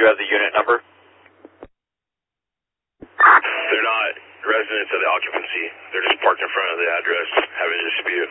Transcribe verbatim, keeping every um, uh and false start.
you have the unit number? They're not residents of the occupancy. They're just parked in front of the address having a dispute.